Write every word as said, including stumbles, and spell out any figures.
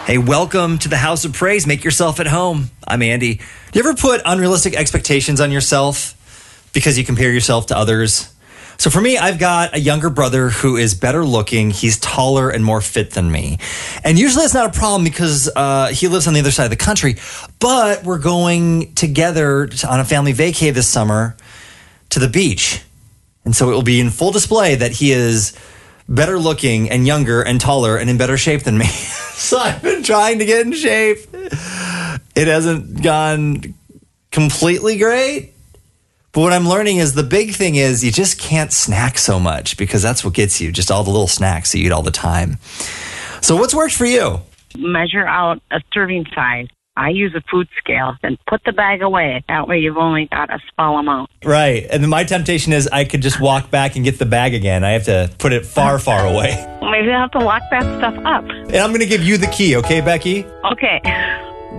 Hey, welcome to the House of Praise. Make yourself at home. I'm Andy. Do you ever put unrealistic expectations on yourself because you compare yourself to others? So for me, I've got a younger brother who is better looking. He's taller and more fit than me. And usually it's not a problem because uh, he lives on the other side of the country. But we're going together on a family vacay this summer to the beach. And so it will be in full display that he is better looking and younger and taller and in better shape than me. So I've been trying to get in shape. It hasn't gone completely great. But what I'm learning is the big thing is you just can't snack so much because that's what gets you, just all the little snacks you eat all the time. So what's worked for you? Measure out a serving size. I use a food scale and put the bag away. That way you've only got a small amount. Right. And then my temptation is I could just walk back and get the bag again. I have to put it far, far away. Well, maybe I'll have to lock that stuff up. And I'm going to give you the key, okay, Becky? Okay.